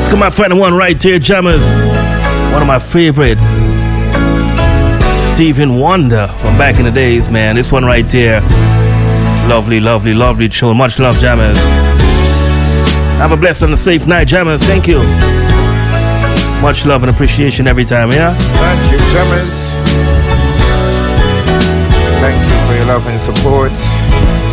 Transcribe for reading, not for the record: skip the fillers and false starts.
Look at my final one right here, jammers. One of my favorite. Stephen Wonder from back in the days, man. This one right here. Lovely, lovely, lovely tune. Much love, jammers. Have a blessed and a safe night, jammers. Thank you. Much love and appreciation every time, yeah? Thank you, jammers. Thank you for your love and support.